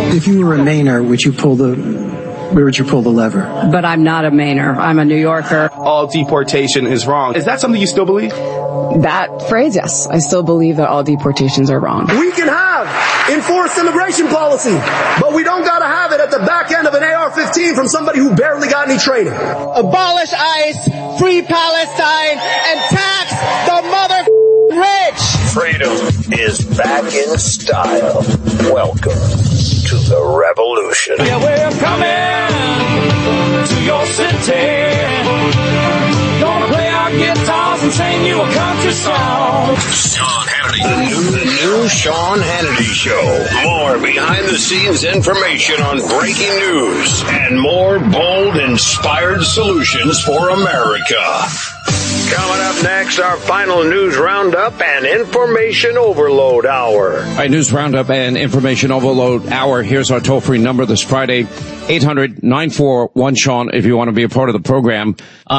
If you were a Mainer, where would you pull the lever? But I'm not a Mainer. I'm a New Yorker. All deportation is wrong. Is that something you still believe? That phrase, yes. I still believe that all deportations are wrong. We can have enforced immigration policy, but we don't gotta have it at the back end of an AR-15 from somebody who barely got any training. Abolish ICE, free Palestine, and tax the mother rich. Freedom is back in style. Welcome to the revolution. Yeah, we're coming to your city. Gonna play our guitars and sing you a country song. Sean Hannity. The new Sean Hannity Show. More behind-the-scenes information on breaking news and more bold, inspired solutions for America. Coming up next, our final news roundup and information overload hour. All right, news roundup and information overload hour. Here's our toll-free number this Friday, 800-941-SEAN, if you want to be a part of the program.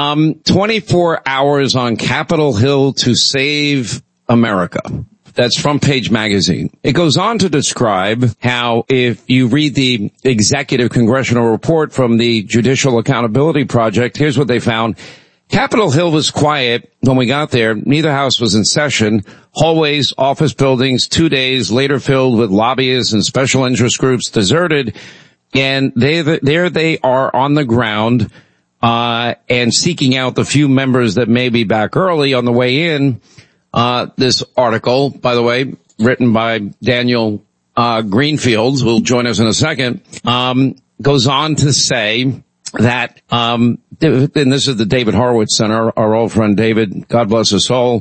24 hours on Capitol Hill to save America. That's Front Page Magazine. It goes on to describe how if you read the executive congressional report from the Judicial Accountability Project, here's what they found. Capitol Hill was quiet when we got there. Neither house was in session. Hallways, office buildings, 2 days later filled with lobbyists and special interest groups, deserted. And there they are on the ground, and seeking out the few members that may be back early on the way in. This article, by the way, written by Daniel Greenfield, who will join us in a second, goes on to say that, and this is the David Horowitz Center, our old friend David, God bless his soul,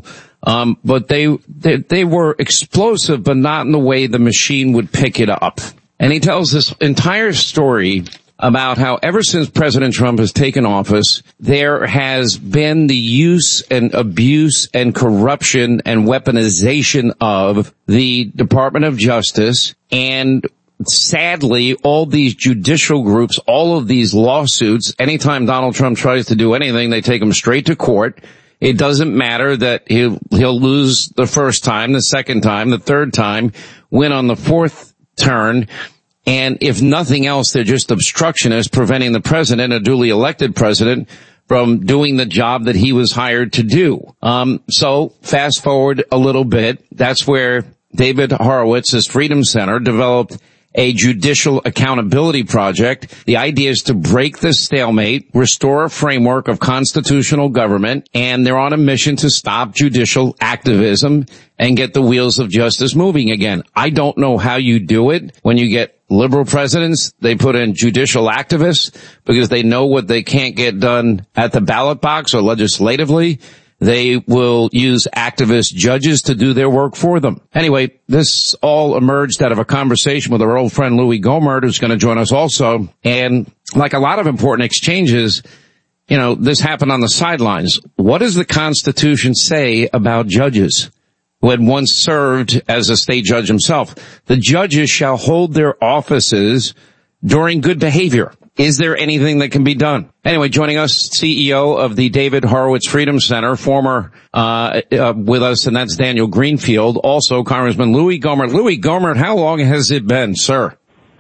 but they were explosive, but not in the way the machine would pick it up. And he tells this entire story about how ever since President Trump has taken office, there has been the use and abuse and corruption and weaponization of the Department of Justice. And sadly, all these judicial groups, all of these lawsuits, anytime Donald Trump tries to do anything, they take him straight to court. It doesn't matter that he'll lose the first time, the second time, the third time, win on the fourth turn. And if nothing else, they're just obstructionists, preventing the president, a duly elected president, from doing the job that he was hired to do. So fast forward a little bit. That's where David Horowitz's Freedom Center developed a judicial accountability project. The idea is to break this stalemate, restore a framework of constitutional government, and they're on a mission to stop judicial activism and get the wheels of justice moving again. I don't know how you do it. When you get liberal presidents, they put in judicial activists because they know what they can't get done at the ballot box or legislatively. They will use activist judges to do their work for them. Anyway, this all emerged out of a conversation with our old friend Louis Gohmert, who's going to join us also. And like a lot of important exchanges, you know, this happened on the sidelines. What does the Constitution say about judges who had once served as a state judge himself? The judges shall hold their offices during good behavior. Is there anything that can be done? Anyway, joining us, CEO of the David Horowitz Freedom Center, former with us, and that's Daniel Greenfield. Also, Congressman Louis Gohmert. Louis Gohmert, how long has it been, sir?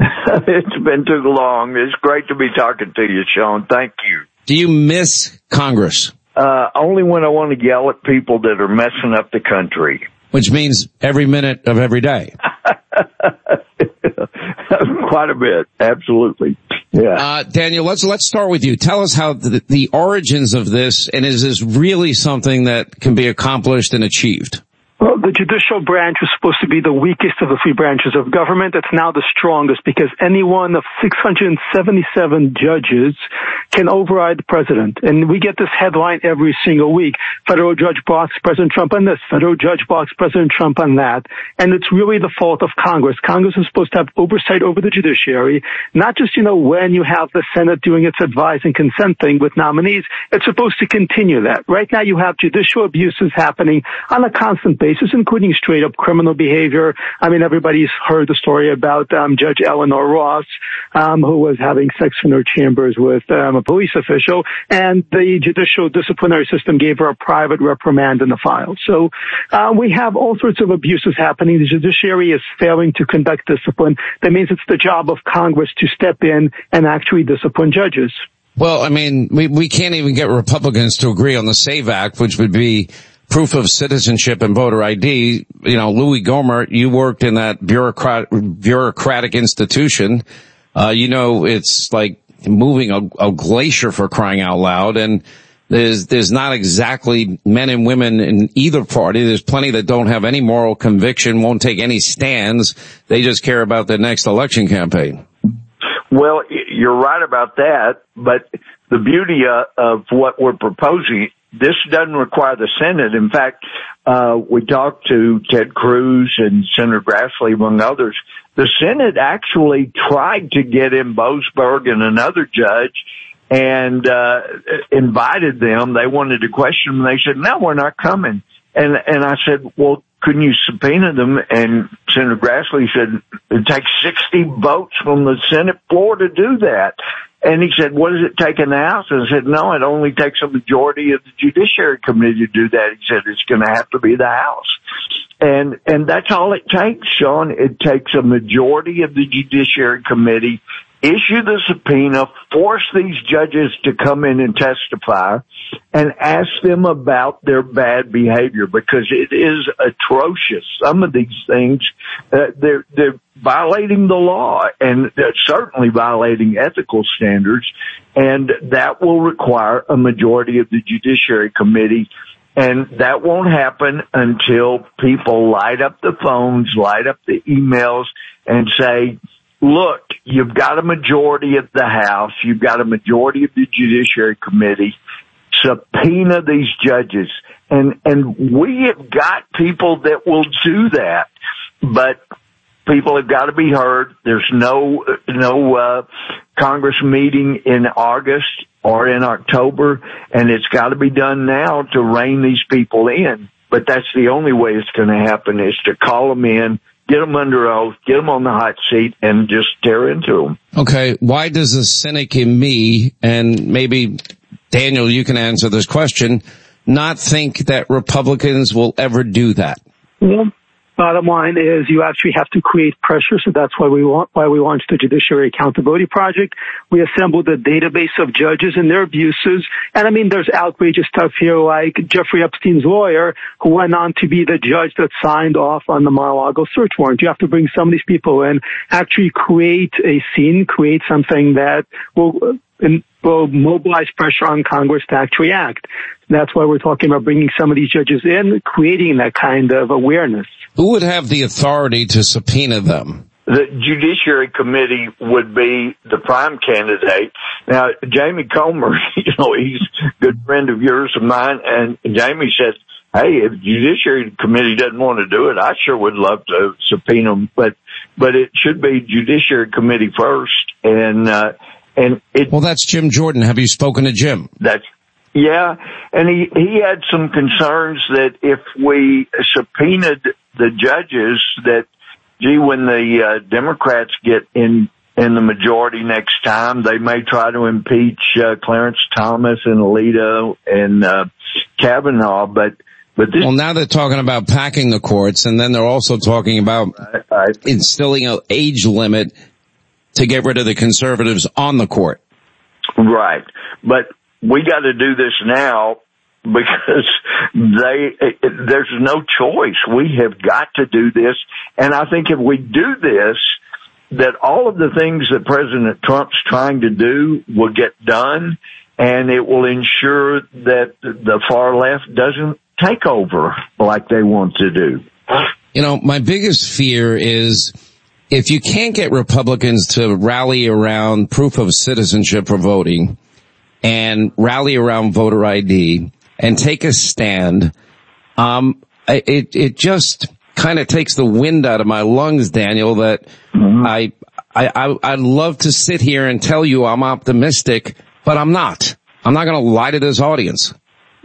It's been too long. It's great to be talking to you, Sean. Thank you. Do you miss Congress? Only when I want to yell at people that are messing up the country. Which means every minute of every day. Quite a bit. Absolutely. Yeah. Daniel, let's start with you. Tell us how the origins of this, and is this really something that can be accomplished and achieved? Well, the judicial branch was supposed to be the weakest of the three branches of government. It's now the strongest because any one of 677 judges can override the president. And we get this headline every single week. Federal judge blocks President Trump on this. Federal judge blocks President Trump on that. And it's really the fault of Congress. Congress is supposed to have oversight over the judiciary, not just, when you have the Senate doing its advise and consent thing with nominees. It's supposed to continue that. Right now you have judicial abuses happening on a constant basis. basis, including straight up criminal behavior. I mean, everybody's heard the story about Judge Eleanor Ross, who was having sex in her chambers with a police official, and the judicial disciplinary system gave her a private reprimand in the file. So we have all sorts of abuses happening. The judiciary is failing to conduct discipline. That means it's the job of Congress to step in and actually discipline judges. Well, I mean, we can't even get Republicans to agree on the SAVE Act, which would be proof of citizenship and voter ID. You know, Louis Gohmert, you worked in that bureaucratic institution. You know, it's like moving a glacier, for crying out loud. And there's not exactly men and women in either party. There's plenty that don't have any moral conviction, won't take any stands. They just care about their next election campaign. Well, you're right about that, but the beauty of what we're proposing, this doesn't require the Senate. In fact, we talked to Ted Cruz and Senator Grassley, among others. The Senate actually tried to get in Boasberg and another judge and invited them. They wanted to question them. They said, no, we're not coming. And I said, well, couldn't you subpoena them? And Senator Grassley said, it takes 60 votes from the Senate floor to do that. And he said, what does it take in the House? And I said, no, it only takes a majority of the Judiciary Committee to do that. He said, it's going to have to be the House. And that's all it takes, Sean. It takes a majority of the Judiciary Committee, issue the subpoena, force these judges to come in and testify, and ask them about their bad behavior, because it is atrocious. Some of these things, they're violating the law, and they're certainly violating ethical standards, and that will require a majority of the Judiciary Committee. And that won't happen until people light up the phones, light up the emails, and say, look, you've got a majority of the House, you've got a majority of the Judiciary Committee, subpoena these judges. And we have got people that will do that, but people have got to be heard. There's no Congress meeting in August or in October, and it's got to be done now to rein these people in. But that's the only way it's going to happen, is to call them in, get them under oath, get them on the hot seat, and just tear into them. Okay, why does a cynic in me, and maybe, Daniel, you can answer this question, not think that Republicans will ever do that? Well, bottom line is you actually have to create pressure, so that's why we launched the Judiciary Accountability Project. We assembled a database of judges and their abuses, and I mean, there's outrageous stuff here like Jeffrey Epstein's lawyer, who went on to be the judge that signed off on the Mar-a-Lago search warrant. You have to bring some of these people in, actually create a scene, create something that will mobilize pressure on Congress to actually act. That's why we're talking about bringing some of these judges in, creating that kind of awareness. Who would have the authority to subpoena them? The Judiciary Committee would be the prime candidate. Now, Jamie Comer, he's a good friend of yours, of mine, and Jamie says, hey, if the Judiciary Committee doesn't want to do it, I sure would love to subpoena them, but it should be Judiciary Committee first, well, that's Jim Jordan. Have you spoken to Jim? Yeah, and he had some concerns that if we subpoenaed the judges, that, gee, when the Democrats get in the majority next time, they may try to impeach Clarence Thomas and Alito and Kavanaugh, but this... Well, now they're talking about packing the courts, and then they're also talking about instilling an age limit to get rid of the conservatives on the court. Right. But we got to do this now because there's no choice. We have got to do this. And I think if we do this, that all of the things that President Trump's trying to do will get done, and it will ensure that the far left doesn't take over like they want to do. You know, my biggest fear is if you can't get Republicans to rally around proof of citizenship for voting and rally around voter ID and take a stand, it just kind of takes the wind out of my lungs, Daniel, that I'd love to sit here and tell you I'm optimistic, but I'm not. I'm not going to lie to this audience.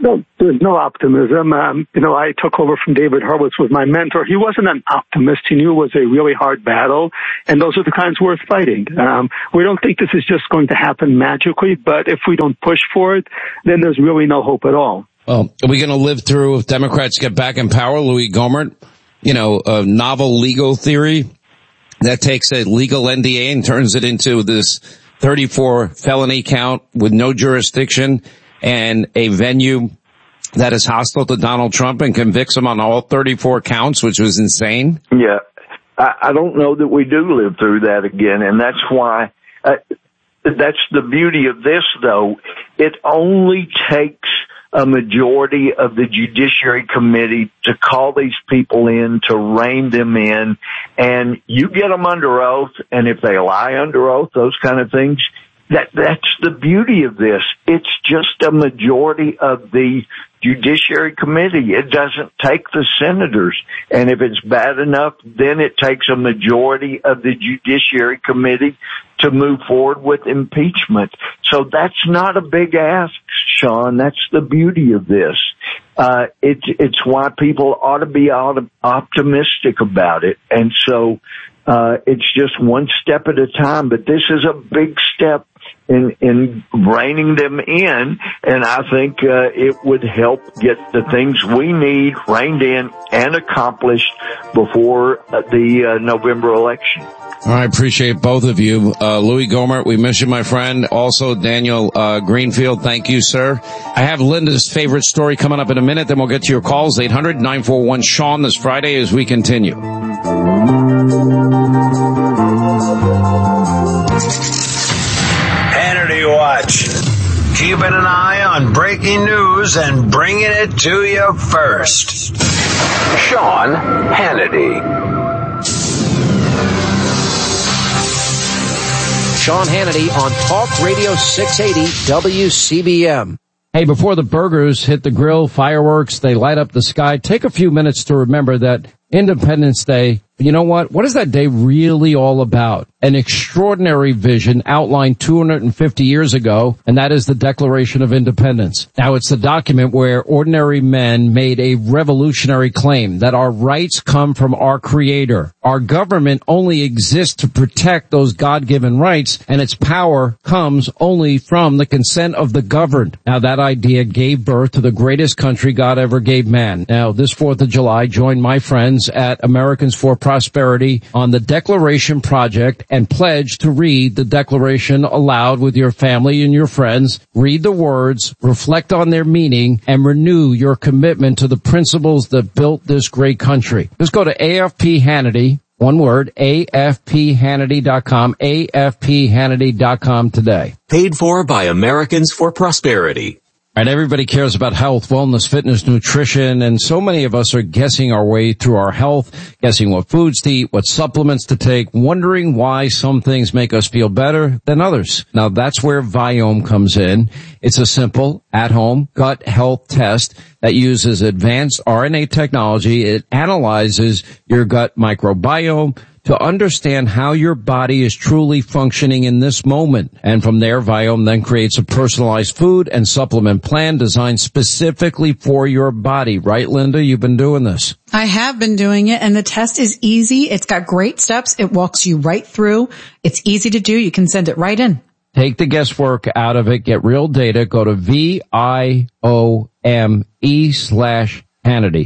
No, there's no optimism. I took over from David Hurwitz, was my mentor. He wasn't an optimist. He knew it was a really hard battle, and those are the kinds worth fighting. We don't think this is just going to happen magically, but if we don't push for it, then there's really no hope at all. Well, are we going to live through if Democrats get back in power? Louis Gohmert, a novel legal theory that takes a legal NDA and turns it into this 34 felony count with no jurisdiction and a venue that is hostile to Donald Trump and convicts him on all 34 counts, which was insane. Yeah. I don't know that we do live through that again, and that's why that's the beauty of this, though. It only takes a majority of the Judiciary Committee to call these people in, to rein them in, and you get them under oath, and if they lie under oath, those kind of things, that's the beauty of this. It's just a majority of the Judiciary Committee. It doesn't take the senators. And if it's bad enough, then it takes a majority of the Judiciary Committee to move forward with impeachment. So that's not a big ask, Sean. That's the beauty of this. It's why people ought to be optimistic about it. And so, it's just one step at a time, but this is a big step in reining them in, and I think it would help get the things we need reined in and accomplished before the November election. I appreciate both of you. Louis Gohmert, we miss you, my friend. Also, Daniel Greenfield, thank you, sir. I have Linda's favorite story coming up in a minute, then we'll get to your calls, 800-941-SEAN this Friday as we continue. Hannity Watch. Keeping an eye on breaking news and bringing it to you first. Sean Hannity. Sean Hannity on Talk Radio 680 WCBM. Hey, before the burgers hit the grill, fireworks, they light up the sky, take a few minutes to remember that Independence Day, you know what? What is that day really all about? An extraordinary vision outlined 250 years ago, and that is the Declaration of Independence. Now, it's the document where ordinary men made a revolutionary claim that our rights come from our Creator. Our government only exists to protect those God-given rights, and its power comes only from the consent of the governed. Now, that idea gave birth to the greatest country God ever gave man. Now, this 4th of July, join my friends at Americans for Prosperity on the Declaration Project and pledge to read the Declaration aloud with your family and your friends. Read the words, reflect on their meaning, and renew your commitment to the principles that built this great country. Just go to AFP Hannity, one word, AFPHannity.com, AFPHannity.com today. Paid for by Americans for Prosperity. And everybody cares about health, wellness, fitness, nutrition, and so many of us are guessing our way through our health, guessing what foods to eat, what supplements to take, wondering why some things make us feel better than others. Now that's where Viome comes in. It's a simple, at-home gut health test that uses advanced RNA technology. It analyzes your gut microbiome to understand how your body is truly functioning in this moment. And from there, Viome then creates a personalized food and supplement plan designed specifically for your body. Right, Linda? You've been doing this. I have been doing it, and the test is easy. It's got great steps. It walks you right through. It's easy to do. You can send it right in. Take the guesswork out of it. Get real data. Go to VIOME/Hannity.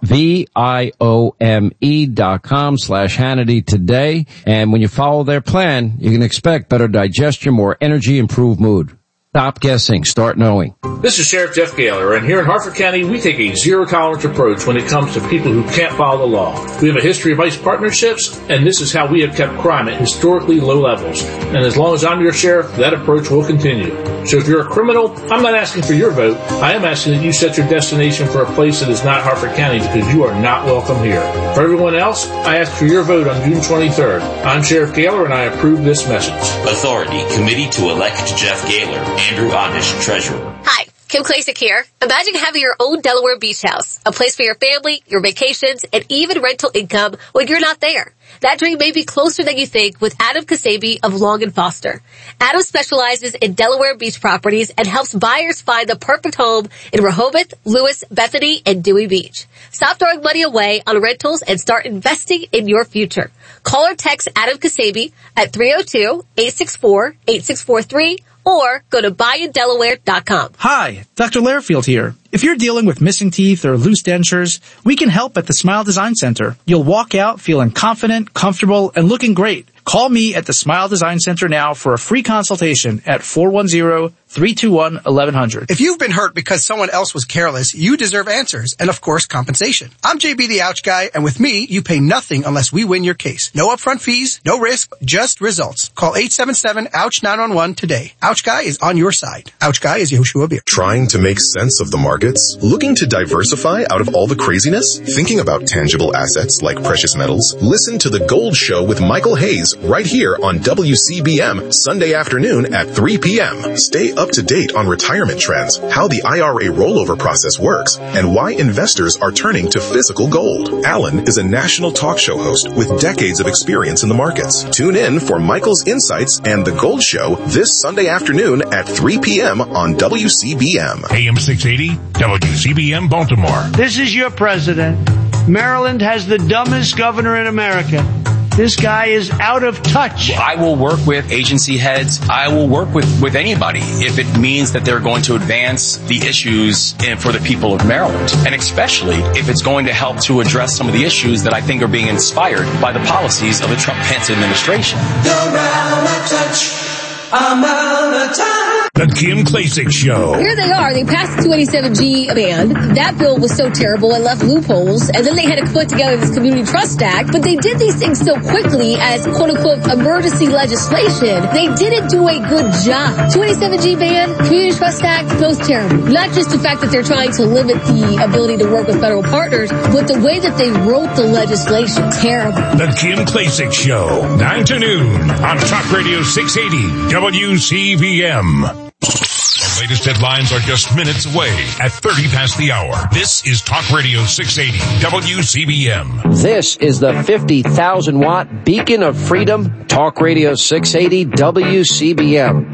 VIOME.com/Hannity today. And when you follow their plan, you can expect better digestion, more energy, improved mood. Stop guessing. Start knowing. This is Sheriff Jeff Gaylor, and here in Harford County, we take a zero-tolerance approach when it comes to people who can't follow the law. We have a history of ICE partnerships, and this is how we have kept crime at historically low levels. And as long as I'm your sheriff, that approach will continue. So if you're a criminal, I'm not asking for your vote. I am asking that you set your destination for a place that is not Harford County, because you are not welcome here. For everyone else, I ask for your vote on June 23rd. I'm Sheriff Gaylor, and I approve this message. Authority Committee to elect Jeff Gaylor. Andrew Onish, Treasurer. Hi, Kim Klasick here. Imagine having your own Delaware beach house, a place for your family, your vacations, and even rental income when you're not there. That dream may be closer than you think with Adam Kasabi of Long & Foster. Adam specializes in Delaware beach properties and helps buyers find the perfect home in Rehoboth, Lewis, Bethany, and Dewey Beach. Stop throwing money away on rentals and start investing in your future. Call or text Adam Kasabi at 302-864-8643 or go to buyindelaware.com. Hi, Dr. Lairfield here. If you're dealing with missing teeth or loose dentures, we can help at the Smile Design Center. You'll walk out feeling confident, comfortable, and looking great. Call me at the Smile Design Center now for a free consultation at 410-321-1100. If you've been hurt because someone else was careless, you deserve answers and, of course, compensation. I'm JB the Ouch Guy, and with me, you pay nothing unless we win your case. No upfront fees, no risk, just results. Call 877-OUCH-911 today. Ouch Guy is on your side. Ouch Guy is Yoshua Beer. Trying to make sense of the markets? Looking to diversify out of all the craziness? Thinking about tangible assets like precious metals? Listen to The Gold Show with Michael Hayes right here on WCBM Sunday afternoon at 3 p.m. Stay up to date on retirement trends, how the IRA rollover process works, and why investors are turning to physical gold. Alan is a national talk show host with decades of experience in the markets. Tune in for Michael's insights and The Gold Show this Sunday afternoon at 3 p.m. on WCBM. AM 680, WCBM Baltimore. This is your president. Maryland has the dumbest governor in America. This guy is out of touch. I will work with agency heads. I will work with anybody if it means that they're going to advance the issues for the people of Maryland. And especially if it's going to help to address some of the issues that I think are being inspired by the policies of the Trump-Pence administration. You're out of touch. I'm out of touch. The Kim Klasick Show. Here they are. They passed the 287G ban. That bill was so terrible it left loopholes. And then they had to put together this Community Trust Act. But they did these things so quickly as quote-unquote emergency legislation. They didn't do a good job. 287G ban, Community Trust Act, both terrible. Not just the fact that they're trying to limit the ability to work with federal partners, but the way that they wrote the legislation, terrible. The Kim Klasick Show, 9 to noon on Talk Radio 680 WCBM. The latest headlines are just minutes away at 30 past the hour. This is Talk Radio 680 WCBM. This is the 50,000-watt beacon of freedom, Talk Radio 680 WCBM.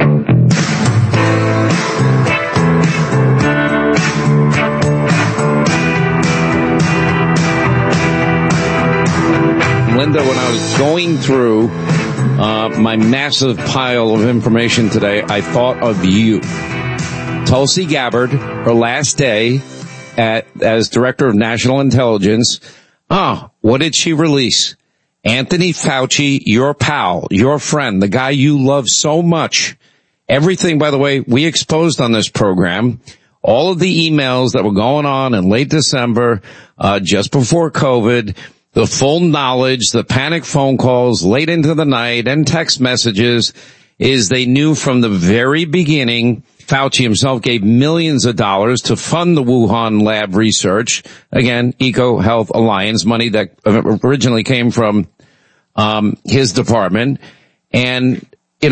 Linda, when I was going through my massive pile of information today, I thought of you. Tulsi Gabbard, her last day as Director of National Intelligence. What did she release? Anthony Fauci, your pal, your friend, the guy you love so much. Everything, by the way, we exposed on this program. All of the emails that were going on in late December, just before COVID, the full knowledge, the panic phone calls late into the night and text messages is they knew from the very beginning. Fauci himself gave millions of dollars to fund the Wuhan lab research. Again, Eco Health Alliance, money that originally came from his department. And,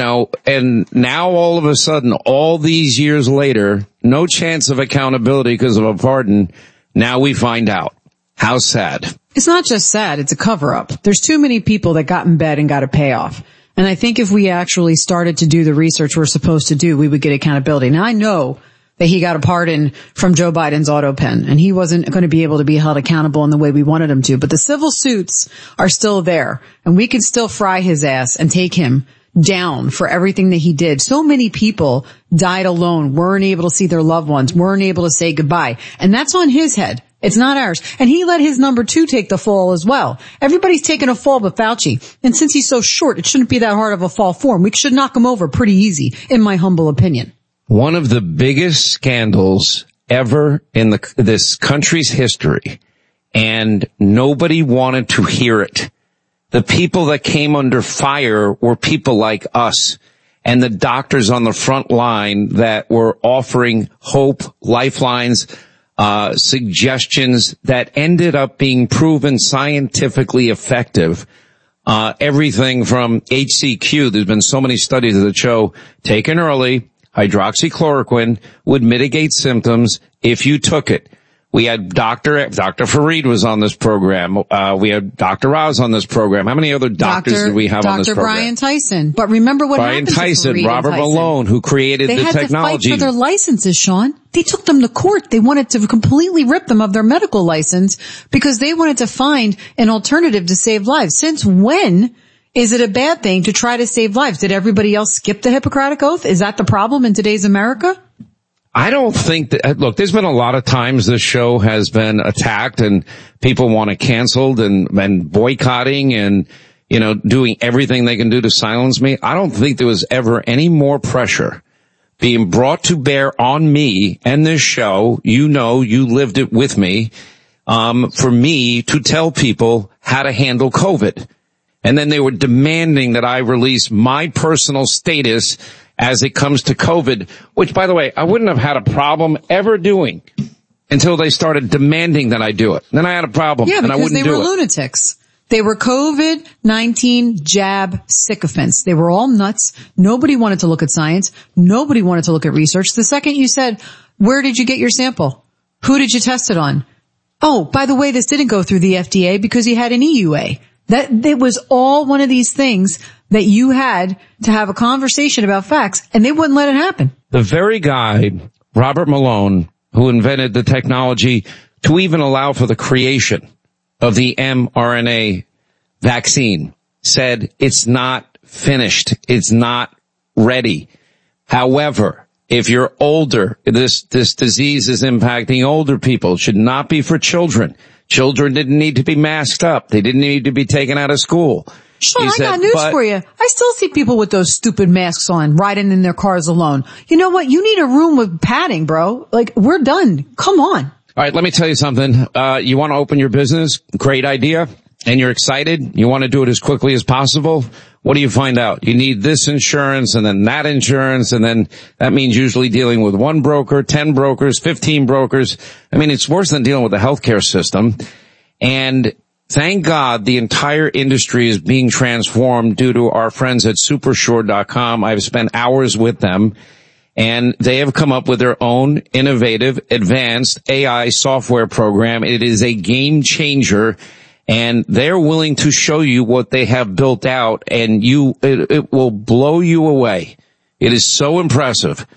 and now all of a sudden, all these years later, no chance of accountability because of a pardon. Now we find out. How sad. It's not just sad, it's a cover-up. There's too many people that got in bed and got a payoff. And I think if we actually started to do the research we're supposed to do, we would get accountability. Now, I know that he got a pardon from Joe Biden's auto pen, and he wasn't going to be able to be held accountable in the way we wanted him to. But the civil suits are still there, and we can still fry his ass and take him down for everything that he did. So many people died alone, weren't able to see their loved ones, weren't able to say goodbye. And that's on his head. It's not ours. And he let his number 2 take the fall as well. Everybody's taking a fall but Fauci. And since he's so short, it shouldn't be that hard of a fall for him. We should knock him over pretty easy, in my humble opinion. One of the biggest scandals ever in this country's history. And nobody wanted to hear it. The people that came under fire were people like us and the doctors on the front line that were offering hope, lifelines, suggestions that ended up being proven scientifically effective. Everything from HCQ, there's been so many studies that show taken early, hydroxychloroquine would mitigate symptoms if you took it. We had Dr. Fareed was on this program. We had Dr. Oz on this program. How many other doctors did we have on this program? Dr. Brian Tyson. But remember what happened to Fareed Robert and Tyson. Malone, who created the technology. They had to fight for their licenses, Sean. They took them to court. They wanted to completely rip them of their medical license because they wanted to find an alternative to save lives. Since when is it a bad thing to try to save lives? Did everybody else skip the Hippocratic Oath? Is that the problem in today's America? I don't think that, look, there's been a lot of times this show has been attacked and people want it canceled and boycotting and, you know, doing everything they can do to silence me. I don't think there was ever any more pressure being brought to bear on me and this show. You know, you lived it with me, for me to tell people how to handle COVID. And then they were demanding that I release my personal status as it comes to COVID, which, by the way, I wouldn't have had a problem ever doing until they started demanding that I do it. Then I had a problem, and I wouldn't do it. Yeah, because they were lunatics. They were COVID-19 jab sycophants. They were all nuts. Nobody wanted to look at science. Nobody wanted to look at research. The second you said, where did you get your sample? Who did you test it on? Oh, by the way, this didn't go through the FDA because you had an EUA. That it was all one of these things that you had to have a conversation about facts, and they wouldn't let it happen. The very guy, Robert Malone, who invented the technology to even allow for the creation of the mRNA vaccine, said it's not finished. It's not ready. However, if you're older, this disease is impacting older people. It should not be for children. Children didn't need to be masked up. They didn't need to be taken out of school. Sean, I got news for you. I still see people with those stupid masks on, riding in their cars alone. You know what? You need a room with padding, bro. Like, we're done. Come on. All right, let me tell you something. You want to open your business? Great idea. And you're excited. You want to do it as quickly as possible. What do you find out? You need this insurance and then that insurance, and then that means usually dealing with one broker, 10 brokers, 15 brokers. I mean, it's worse than dealing with the healthcare system. And thank God the entire industry is being transformed due to our friends at Supersure.com. I've spent hours with them, and they have come up with their own innovative, advanced AI software program. It is a game changer, and they're willing to show you what they have built out, and it will blow you away. It is so impressive.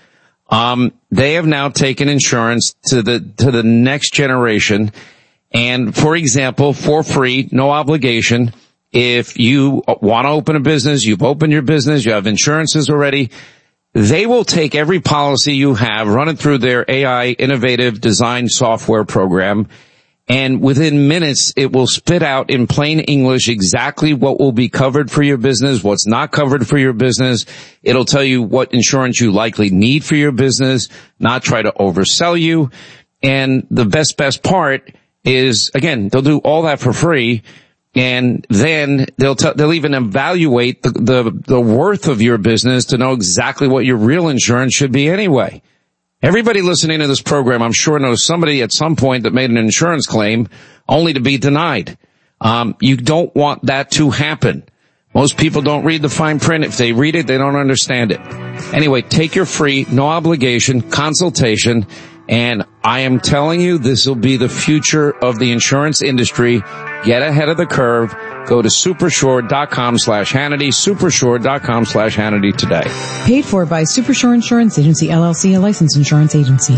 They have now taken insurance to the next generation. And for example, for free, no obligation, if you want to open a business, you've opened your business, you have insurances already, they will take every policy you have, run it through their AI innovative design software program, and within minutes, it will spit out in plain English exactly what will be covered for your business, what's not covered for your business. It'll tell you what insurance you likely need for your business, not try to oversell you. And the best part is, again, they'll do all that for free, and then they'll even evaluate the worth of your business to know exactly what your real insurance should be anyway. Everybody listening to this program, I'm sure, knows somebody at some point that made an insurance claim only to be denied. You don't want that to happen. Most people don't read the fine print. If they read it, they don't understand it. Anyway, take your free, no obligation consultation, and I am telling you, this will be the future of the insurance industry. Get ahead of the curve. Go to Supersure.com/Hannity, Supersure.com/Hannity today. Paid for by Supersure Insurance Agency, LLC, a licensed insurance agency.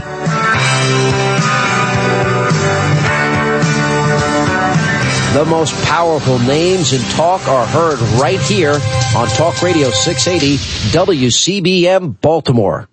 The most powerful names in talk are heard right here on Talk Radio 680 WCBM Baltimore.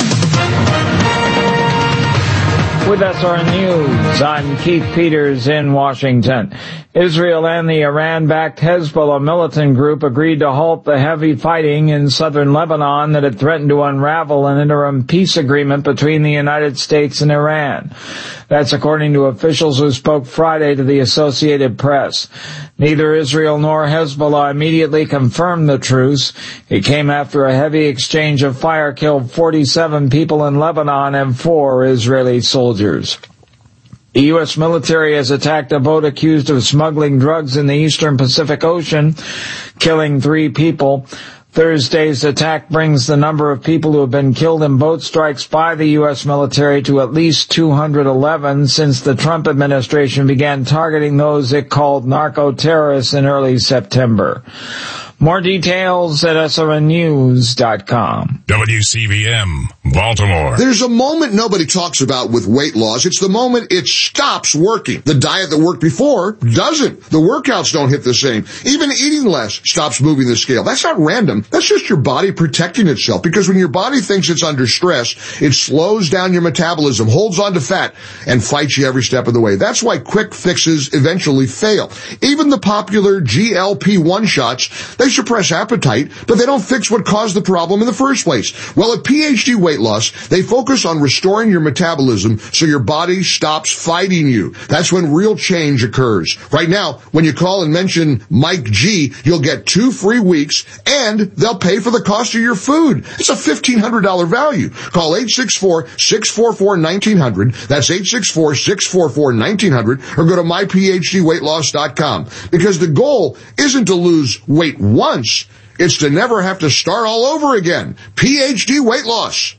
With SRN News, I'm Keith Peters in Washington. Israel and the Iran-backed Hezbollah militant group agreed to halt the heavy fighting in southern Lebanon that had threatened to unravel an interim peace agreement between the United States and Iran. That's according to officials who spoke Friday to the Associated Press. Neither Israel nor Hezbollah immediately confirmed the truce. It came after a heavy exchange of fire killed 47 people in Lebanon and 4 Israeli soldiers. The U.S. military has attacked a boat accused of smuggling drugs in the eastern Pacific Ocean, killing 3 people. Thursday's attack brings the number of people who have been killed in boat strikes by the U.S. military to at least 211 since the Trump administration began targeting those it called narco-terrorists in early September. More details at SRNnews.com. WCBM, Baltimore. There's a moment nobody talks about with weight loss. It's the moment it stops working. The diet that worked before doesn't. The workouts don't hit the same. Even eating less stops moving the scale. That's not random. That's just your body protecting itself, because when your body thinks it's under stress, it slows down your metabolism, holds on to fat, and fights you every step of the way. That's why quick fixes eventually fail. Even the popular GLP-1 shots, they suppress appetite, but they don't fix what caused the problem in the first place. Well, at PhD Weight Loss, they focus on restoring your metabolism so your body stops fighting you. That's when real change occurs. Right now, when you call and mention Mike G, you'll get 2 free weeks, and they'll pay for the cost of your food. It's a $1,500 value. Call 864-644-1900. That's 864-644-1900, or go to myphdweightloss.com. Because the goal isn't to lose weight once, it's to never have to start all over again. PhD Weight Loss.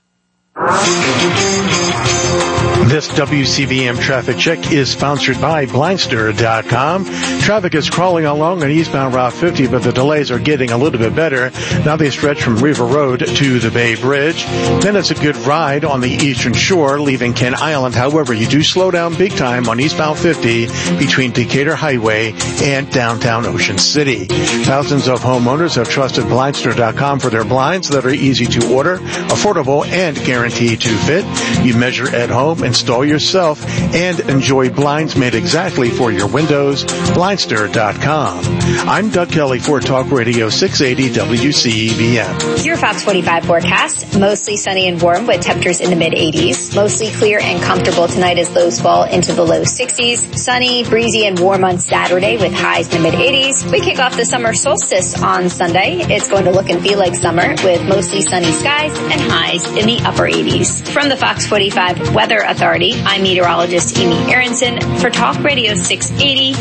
This WCBM traffic check is sponsored by Blindster.com. Traffic is crawling along on eastbound Route 50, but the delays are getting a little bit better. Now they stretch from River Road to the Bay Bridge. Then it's a good ride on the Eastern Shore, leaving Kent Island. However, you do slow down big time on eastbound 50 between Decatur Highway and downtown Ocean City. Thousands of homeowners have trusted Blindster.com for their blinds that are easy to order, affordable, and guaranteed to fit. You measure at home, install yourself, and enjoy blinds made exactly for your windows. Blindster.com. I'm Doug Kelly for Talk Radio 680 WCBM. Your Fox 45 forecast. Mostly sunny and warm with temperatures in the mid-80s. Mostly clear and comfortable tonight as lows fall into the low 60s. Sunny, breezy, and warm on Saturday with highs in the mid-80s. We kick off the summer solstice on Sunday. It's going to look and feel like summer with mostly sunny skies and highs in the upper 80s. From the Fox 45 Weather Authority, I'm meteorologist Amy Aronson for Talk Radio 680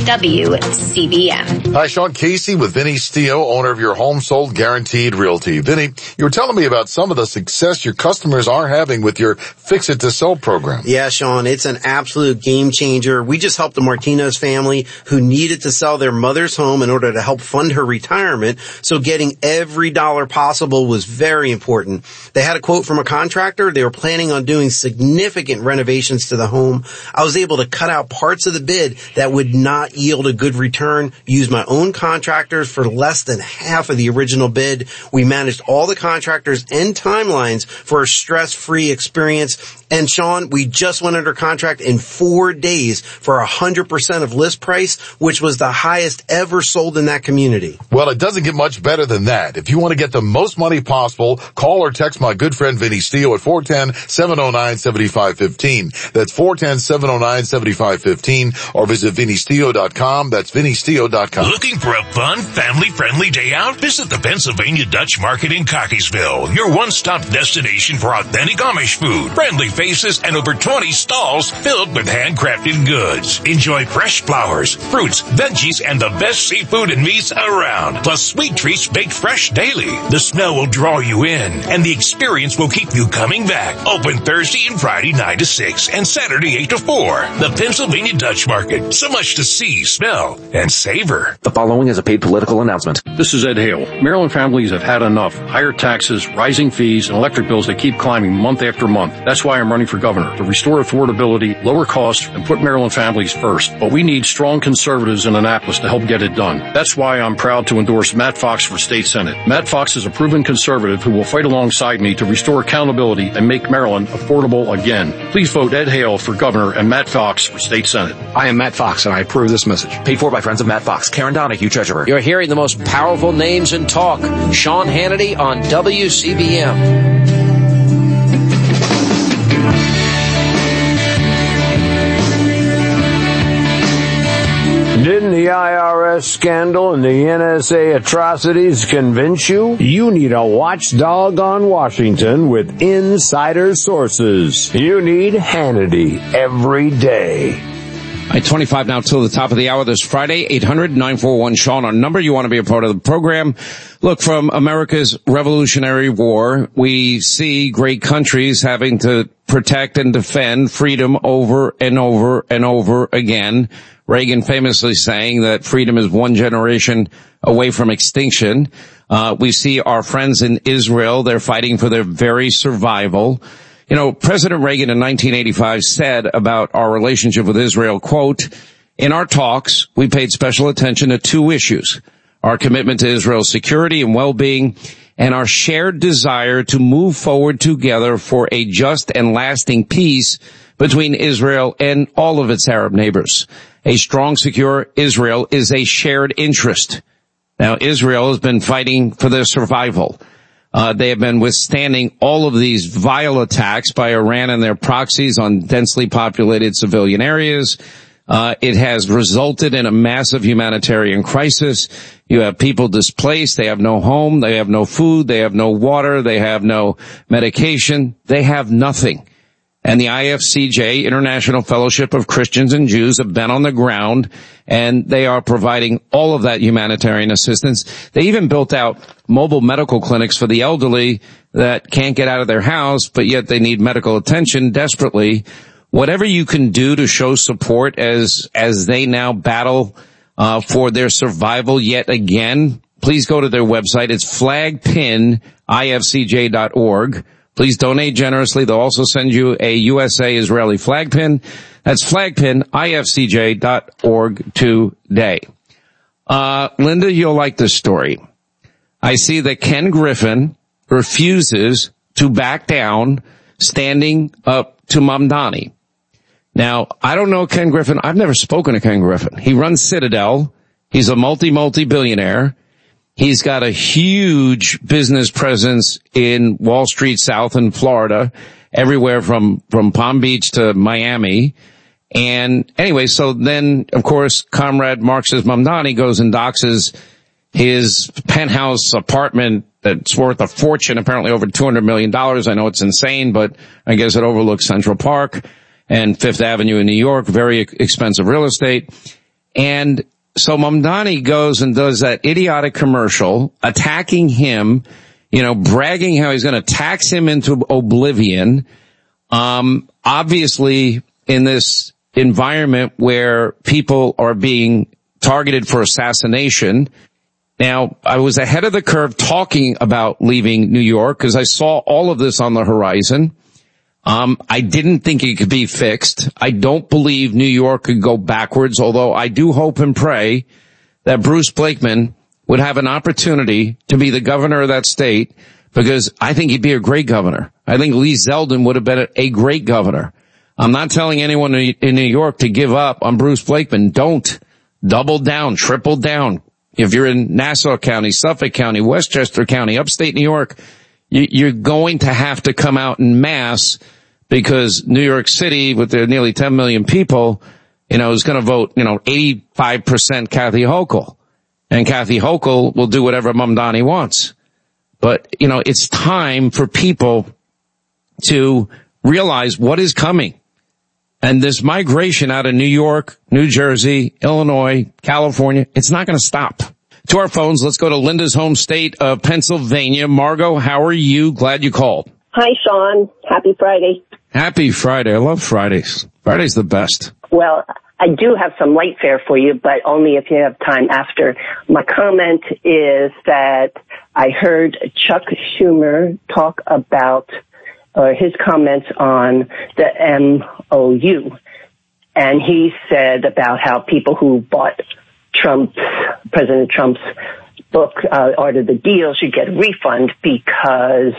WCBM. Hi, Sean Casey with Vinny Steo, owner of Your Home Sold Guaranteed Realty. Vinny, you were telling me about some of the success your customers are having with your Fix It to Sell program. Yeah, Sean, it's an absolute game changer. We just helped the Martinez family who needed to sell their mother's home in order to help fund her retirement. So getting every dollar possible was very important. They had a quote from a contractor. They were planning on doing significant renovations to the home. I was able to cut out parts of the bid that would not yield a good return, use my own contractors for less than half of the original bid. We managed all the contractors and timelines for a stress-free experience. And Sean, we just went under contract in 4 days for 100% of list price, which was the highest ever sold in that community. Well, it doesn't get much better than that. If you want to get the most money possible, call or text my good friend Vinny Steo at 410-709-7515. That's 410-709-7515, or visit VinnySteo.com. That's VinnySteo.com. Looking for a fun, family-friendly day out? Visit the Pennsylvania Dutch Market in Cockeysville, your one-stop destination for authentic Amish food, friendly faces, and over 20 stalls filled with handcrafted goods. Enjoy fresh flowers, fruits, veggies, and the best seafood and meats around, plus sweet treats baked fresh daily. The smell will draw you in, and the experience will keep you coming back. Open Thursday and Friday 9 to 6 and Saturday 8 to 4. The Pennsylvania Dutch Market. So much to see, smell, and savor. The following is a paid political announcement. This is Ed Hale. Maryland families have had enough. Higher taxes, rising fees, and electric bills that keep climbing month after month. That's why I'm running for governor, to restore affordability, lower costs, and put Maryland families first. But we need strong conservatives in Annapolis to help get it done. That's why I'm proud to endorse Matt Fox for state senate. Matt Fox is a proven conservative who will fight alongside me to restore accountability and make Maryland affordable again. Please vote Ed Hale for governor and Matt Fox for state senate. I am Matt Fox, and I approve this message. Paid for by friends of Matt Fox. Karen Donahue, treasurer. You're hearing the most powerful names in talk. Sean Hannity on WCBM. Didn't the IRS scandal and the NSA atrocities convince you? You need a watchdog on Washington with insider sources. You need Hannity every day. I-25 now till the top of the hour this Friday, 800-941-SEAN, our number. You want to be a part of the program. Look, from America's Revolutionary War, we see great countries having to protect and defend freedom over and over and over again. Reagan famously saying that freedom is one generation away from extinction. We see our friends in Israel, they're fighting for their very survival. You know, President Reagan in 1985 said about our relationship with Israel, quote, "In our talks, we paid special attention to two issues, our commitment to Israel's security and well-being, and our shared desire to move forward together for a just and lasting peace between Israel and all of its Arab neighbors. A strong, secure Israel is a shared interest." Now, Israel has been fighting for their survival. They have been withstanding all of these vile attacks by Iran and their proxies on densely populated civilian areas. It has resulted in a massive humanitarian crisis. You have people displaced. They have no home. They have no food. They have no water. They have no medication. They have nothing. And the IFCJ, International Fellowship of Christians and Jews, have been on the ground, and they are providing all of that humanitarian assistance. They even built out mobile medical clinics for the elderly that can't get out of their house, but yet they need medical attention desperately. Whatever you can do to show support as they now battle for their survival yet again, please go to their website. It's flagpinifcj.org. Please donate generously. They'll also send you a USA Israeli flag pin. That's flagpinifcj.org today. Linda, you'll like this story. I see that Ken Griffin refuses to back down, standing up to Mamdani. Now, I don't know Ken Griffin. I've never spoken to Ken Griffin. He runs Citadel. He's a multi-billionaire. He's got a huge business presence in Wall Street South in Florida, everywhere from Palm Beach to Miami. And anyway, so then, of course, Comrade Marxist Mamdani goes and doxes his penthouse apartment that's worth a fortune, apparently over $200 million. I know it's insane, but I guess it overlooks Central Park and Fifth Avenue in New York, very expensive real estate. And so Mamdani goes and does that idiotic commercial attacking him, bragging how he's going to tax him into oblivion. Obviously in this environment where people are being targeted for assassination. Now, I was ahead of the curve talking about leaving New York because I saw all of this on the horizon. I didn't think it could be fixed. I don't believe New York could go backwards, although I do hope and pray that Bruce Blakeman would have an opportunity to be the governor of that state, because I think he'd be a great governor. I think Lee Zeldin would have been a great governor. I'm not telling anyone in New York to give up on Bruce Blakeman. Don't. Double down, triple down. If you're in Nassau County, Suffolk County, Westchester County, upstate New York, you're going to have to come out en masse, because New York City, with their nearly 10 million people, is going to vote, 85% Kathy Hochul. And Kathy Hochul will do whatever Mamdani wants. But, it's time for people to realize what is coming. And this migration out of New York, New Jersey, Illinois, California, it's not going to stop. To our phones, let's go to Linda's home state of Pennsylvania. Margot, how are you? Glad you called. Hi, Sean. Happy Friday. Happy Friday. I love Fridays. Friday's the best. Well, I do have some light fare for you, but only if you have time after. My comment is that I heard Chuck Schumer talk about his comments on the MOU. And he said about how people who bought President Trump's book, Art of the Deal, should get a refund because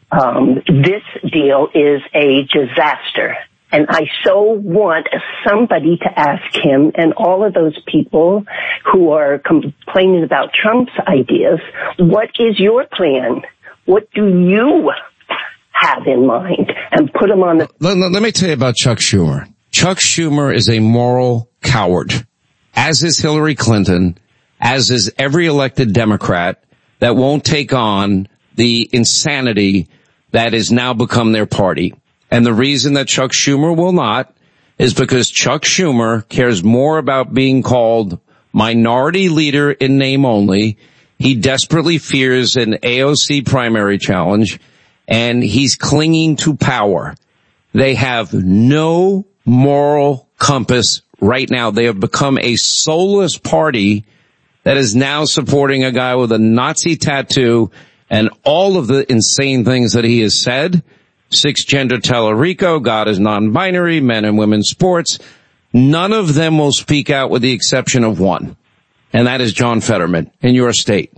this deal is a disaster. And I so want somebody to ask him and all of those people who are complaining about Trump's ideas, what is your plan? What do you have in mind? And put them on the... Let me tell you about Chuck Schumer. Chuck Schumer is a moral coward, as is Hillary Clinton, as is every elected Democrat that won't take on the insanity that has now become their party. And the reason that Chuck Schumer will not is because Chuck Schumer cares more about being called minority leader in name only. He desperately fears an AOC primary challenge, and he's clinging to power. They have no moral compass right now. They have become a soulless party that is now supporting a guy with a Nazi tattoo and all of the insane things that he has said. 6-gender Tellerico, God is non-binary, men and women's sports. None of them will speak out with the exception of one, and that is John Fetterman in your state.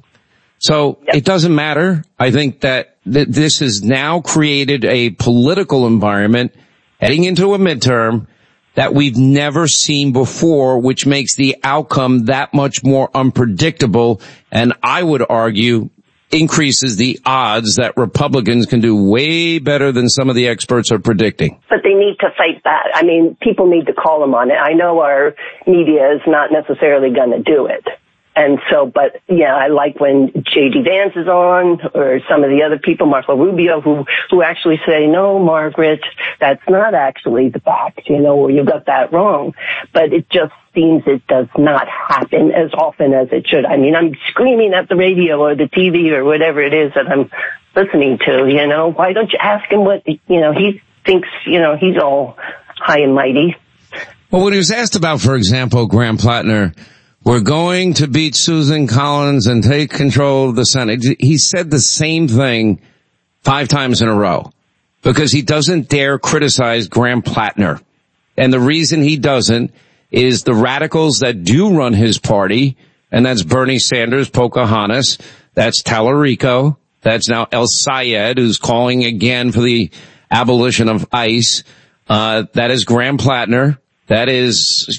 So it doesn't matter. I think that this has now created a political environment heading into a midterm that we've never seen before, which makes the outcome that much more unpredictable, and I would argue increases the odds that Republicans can do way better than some of the experts are predicting. But they need to fight back. I mean, people need to call them on it. I know our media is not necessarily going to do it. And so, but yeah, I like when J.D. Vance is on, or some of the other people, Marco Rubio, who actually say, no, Margaret, that's not actually the fact, or you got that wrong. But it just seems it does not happen as often as it should. I mean, I'm screaming at the radio or the TV or whatever it is that I'm listening to, Why don't you ask him what, he thinks, he's all high and mighty. Well, when he was asked about, for example, Graham Plattner, we're going to beat Susan Collins and take control of the Senate, he said the same thing 5 times in a row because he doesn't dare criticize Graham Plattner. And the reason he doesn't is the radicals that do run his party, and that's Bernie Sanders, Pocahontas, that's Tallarico, that's now El Sayed, who's calling again for the abolition of ICE, that is Graham Plattner. That is,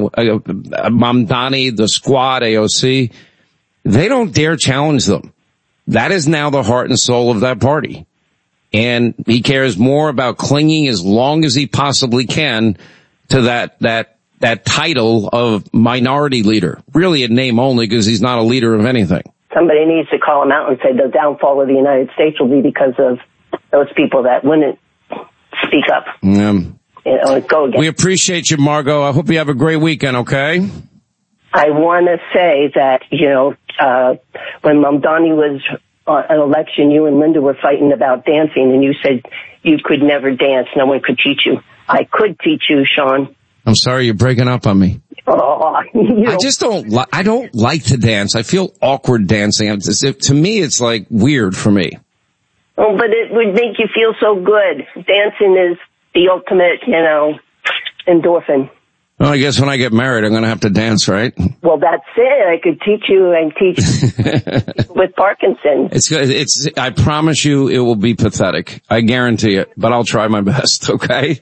Mamdani, the Squad, AOC. They don't dare challenge them. That is now the heart and soul of that party. And he cares more about clinging as long as he possibly can to that title of minority leader. Really a name only because he's not a leader of anything. Somebody needs to call him out and say the downfall of the United States will be because of those people that wouldn't speak up. Go again. We appreciate you, Margot. I hope you have a great weekend, okay? I want to say that, when Mamdani was on an election, you and Linda were fighting about dancing, and you said you could never dance. No one could teach you. I could teach you, Sean. I'm sorry, you're breaking up on me. Oh, I just don't like to dance. I feel awkward dancing. To me, it's like weird for me. Oh, but it would make you feel so good. Dancing is the ultimate, endorphin. Well, I guess when I get married, I'm going to have to dance, right? Well, that's it. I could teach you and teach with Parkinson. I promise you it will be pathetic. I guarantee it, but I'll try my best, okay?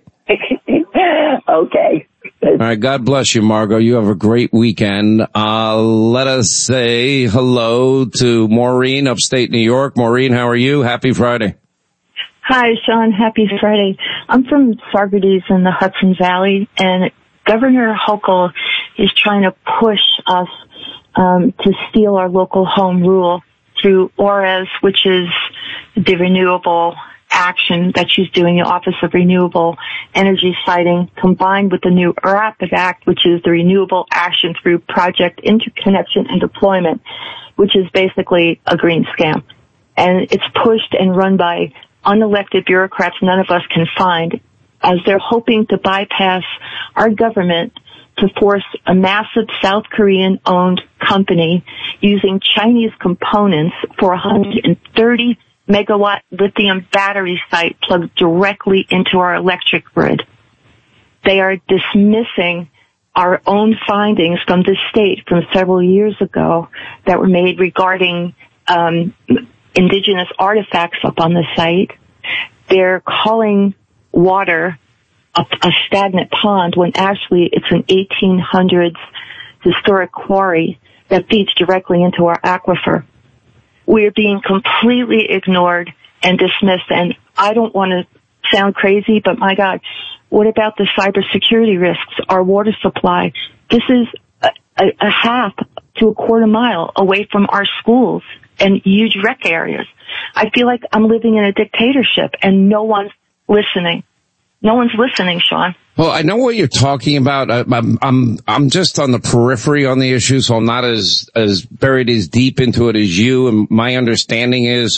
Okay. All right. God bless you, Margot. You have a great weekend. Let us say hello to Maureen, upstate New York. Maureen, how are you? Happy Friday. Hi, Sean. Happy Friday. I'm from Saugerties in the Hudson Valley, and Governor Hochul is trying to push us to steal our local home rule through ORES, which is the renewable action that she's doing, the Office of Renewable Energy Siting, combined with the new RAPID Act, which is the Renewable Action through Project Interconnection and Deployment, which is basically a green scam. And it's pushed and run by unelected bureaucrats none of us can find, as they're hoping to bypass our government to force a massive South Korean-owned company using Chinese components for a 130 megawatt lithium battery site plugged directly into our electric grid. They are dismissing our own findings from the state from several years ago that were made regarding indigenous artifacts up on the site. They're calling water a stagnant pond when actually it's an 1800s historic quarry that feeds directly into our aquifer. We're being completely ignored and dismissed, and I don't want to sound crazy, but my God, what about the cybersecurity risks, our water supply? This is a half to a quarter mile away from our schools and huge rec areas. I feel like I'm living in a dictatorship, and no one's listening. No one's listening, Sean. Well, I know what you're talking about. I'm just on the periphery on the issue, so I'm not as buried as deep into it as you. And my understanding is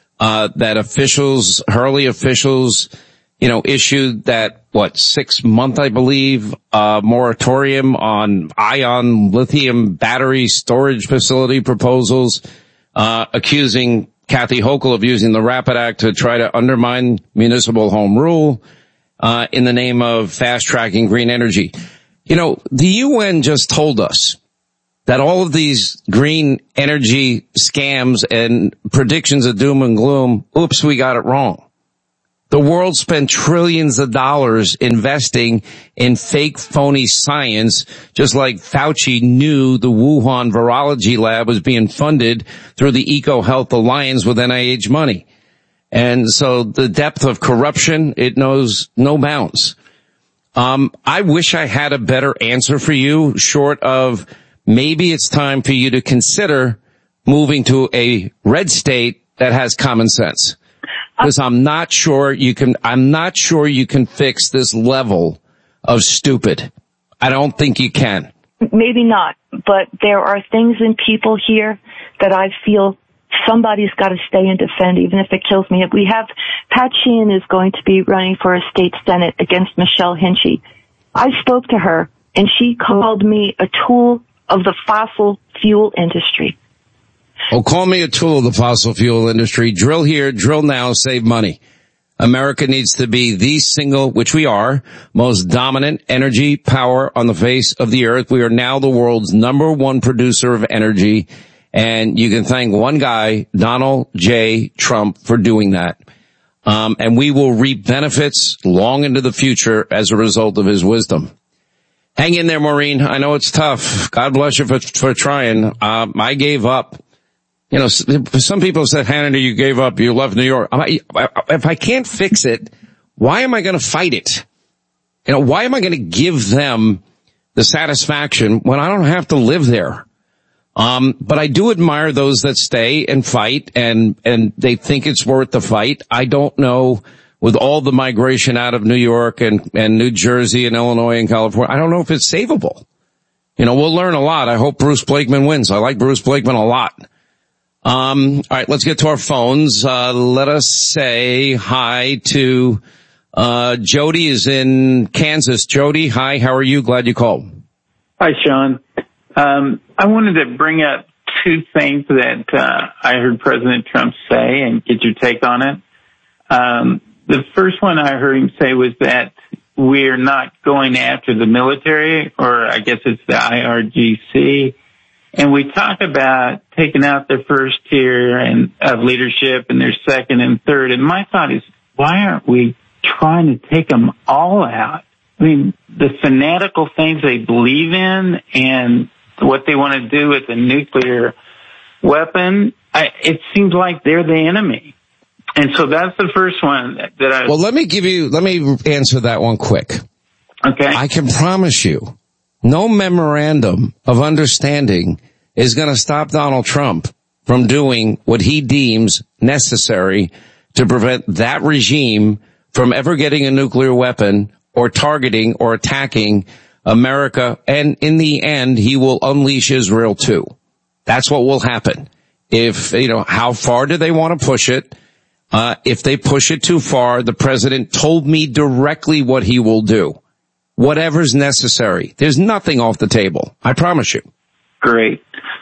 that Hurley officials, issued that 6-month, I believe, moratorium on ion lithium battery storage facility proposals, accusing Kathy Hochul of using the Rapid Act to try to undermine municipal home rule. In the name of fast-tracking green energy. The UN just told us that all of these green energy scams and predictions of doom and gloom, oops, we got it wrong. The world spent trillions of dollars investing in fake, phony science, just like Fauci knew the Wuhan virology lab was being funded through the EcoHealth Alliance with NIH money. And so the depth of corruption, it knows no bounds. I wish I had a better answer for you, short of maybe it's time for you to consider moving to a red state that has common sense. Because I'm not sure you can fix this level of stupid. I don't think you can. Maybe not, but there are things in people here that I feel somebody's got to stay and defend, even if it kills me. We have Pat Sheehan is going to be running for a state senate against Michelle Hinchy. I spoke to her, and she called me a tool of the fossil fuel industry. Oh, call me a tool of the fossil fuel industry. Drill here, drill now, save money. America needs to be the single, which we are, most dominant energy power on the face of the earth. We are now the world's #1 producer of energy. And you can thank one guy, Donald J. Trump, for doing that. And we will reap benefits long into the future as a result of his wisdom. Hang in there, Maureen. I know it's tough. God bless you for trying. I gave up. Some people said, Hannity, you gave up. You left New York. If I can't fix it, why am I going to fight it? Why am I going to give them the satisfaction when I don't have to live there? But I do admire those that stay and fight and they think it's worth the fight. I don't know, with all the migration out of New York and New Jersey and Illinois and California, I don't know if it's savable. We'll learn a lot. I hope Bruce Blakeman wins. I like Bruce Blakeman a lot. All right, let's get to our phones. Let us say hi to, Jody is in Kansas. Jody, hi, how are you? Glad you called. Hi, Sean. I wanted to bring up two things that I heard President Trump say and get your take on it. The first one I heard him say was that we're not going after the military, or I guess it's the IRGC. And we talk about taking out their first tier of leadership and their second and third. And my thought is, why aren't we trying to take them all out? I mean, the fanatical things they believe in and what they want to do with a nuclear weapon, it seems like they're the enemy. And so that's the first one that I... Well, let me answer that one quick. Okay. I can promise you, no memorandum of understanding is going to stop Donald Trump from doing what he deems necessary to prevent that regime from ever getting a nuclear weapon or targeting or attacking America. And in the end, he will unleash Israel too. That's what will happen. If, how far do they want to push it? If they push it too far, the president told me directly what he will do. Whatever's necessary. There's nothing off the table. I promise you. Great.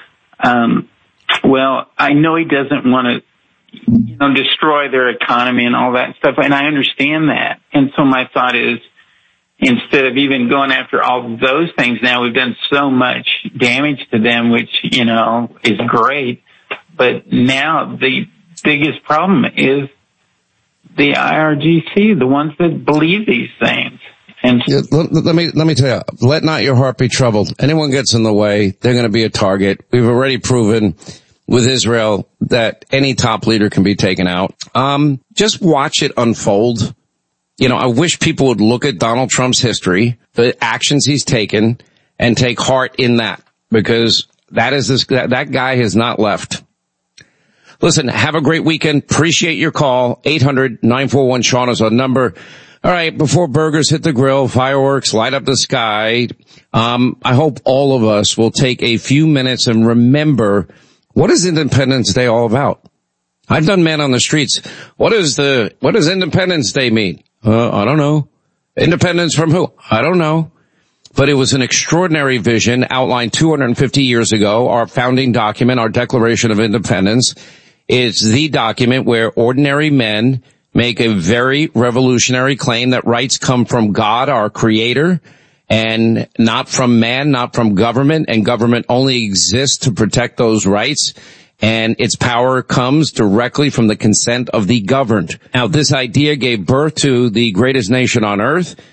Well, I know he doesn't want to, destroy their economy and all that stuff, and I understand that. And so my thought is, instead of even going after all those things now, we've done so much damage to them, which, is great. But now the biggest problem is the IRGC, the ones that believe these things. And let me tell you, let not your heart be troubled. Anyone gets in the way, they're going to be a target. We've already proven with Israel that any top leader can be taken out. Just watch it unfold. I wish people would look at Donald Trump's history, the actions he's taken, and take heart in that, because that guy has not left. Listen, have a great weekend. Appreciate your call. 800-941-SEAN is our number. All right, before burgers hit the grill, fireworks light up the sky, I hope all of us will take a few minutes and remember, what is Independence Day all about? I've done Man on the Streets. What does Independence Day mean? I don't know. Independence from who? I don't know. But it was an extraordinary vision outlined 250 years ago. Our founding document, our Declaration of Independence, is the document where ordinary men make a very revolutionary claim that rights come from God, our creator, and not from man, not from government, and government only exists to protect those rights, and its power comes directly from the consent of the governed. Now, this idea gave birth to the greatest nation on earth,